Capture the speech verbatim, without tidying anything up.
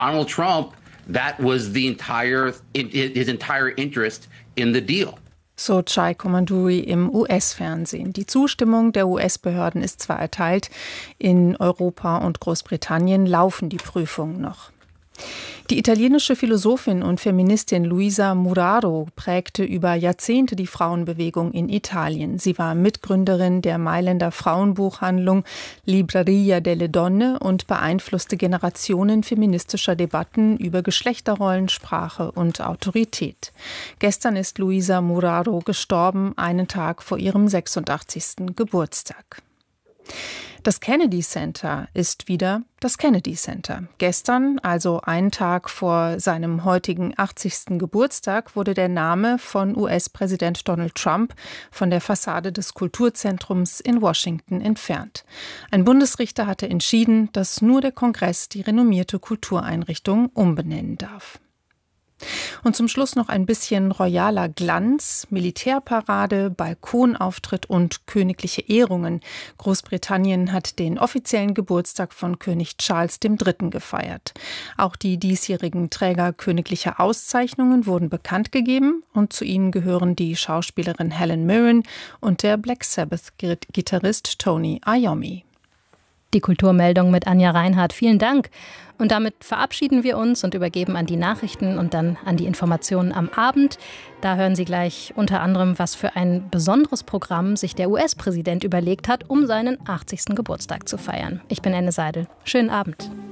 Donald Trump, that was the entire, his entire interest in the deal. So Chai Komanduri im U S-Fernsehen. Die Zustimmung der U S-Behörden ist zwar erteilt, in Europa und Großbritannien laufen die Prüfungen noch. Die italienische Philosophin und Feministin Luisa Muraro prägte über Jahrzehnte die Frauenbewegung in Italien. Sie war Mitgründerin der Mailänder Frauenbuchhandlung Libreria delle Donne und beeinflusste Generationen feministischer Debatten über Geschlechterrollen, Sprache und Autorität. Gestern ist Luisa Muraro gestorben, einen Tag vor ihrem sechsundachtzigsten Geburtstag. Das Kennedy Center ist wieder das Kennedy Center. Gestern, also einen Tag vor seinem heutigen achtzigsten Geburtstag, wurde der Name von U S-Präsident Donald Trump von der Fassade des Kulturzentrums in Washington entfernt. Ein Bundesrichter hatte entschieden, dass nur der Kongress die renommierte Kultureinrichtung umbenennen darf. Und zum Schluss noch ein bisschen royaler Glanz, Militärparade, Balkonauftritt und königliche Ehrungen. Großbritannien hat den offiziellen Geburtstag von König Charles der Dritte gefeiert. Auch die diesjährigen Träger königlicher Auszeichnungen wurden bekannt gegeben und zu ihnen gehören die Schauspielerin Helen Mirren und der Black Sabbath-Gitarrist Tony Iommi. Die Kulturmeldung mit Anja Reinhardt. Vielen Dank. Und damit verabschieden wir uns und übergeben an die Nachrichten und dann an die Informationen am Abend. Da hören Sie gleich unter anderem, was für ein besonderes Programm sich der U S-Präsident überlegt hat, um seinen achtzigsten Geburtstag zu feiern. Ich bin Anne Seidel. Schönen Abend.